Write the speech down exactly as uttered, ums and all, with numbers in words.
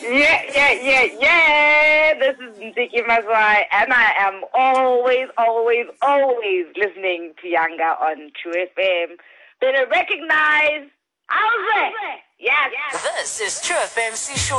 Yeah, yeah, yeah, yeah. This is Ntiki Mazwai, and I am always, always, always listening to Yanga on True F M. Better recognize, how's it? Yes. This is True F M C